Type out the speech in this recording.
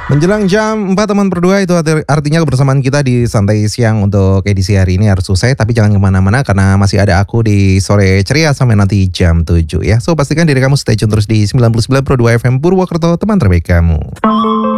Menjelang jam 4 teman berdua itu artinya kebersamaan kita di Santai Siang untuk edisi hari ini harus selesai. Tapi jangan kemana-mana karena masih ada aku di Sore Ceria sampai nanti jam 7 ya. So pastikan diri kamu stay tune terus di 99.2 FM Purwokerto, teman terbaik kamu.